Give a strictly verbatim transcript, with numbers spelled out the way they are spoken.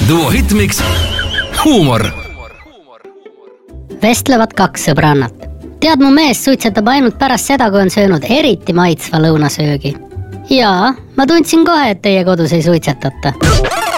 Duo Hitmix huumor. Vestlevad kaks sõbrannat. Tead, mu mees suitsetab ainult pärast seda, kui on söönud eriti maitsva lõunasöögi. Jaa, ma tundsin kohe, et teie kodus ei suitsetata.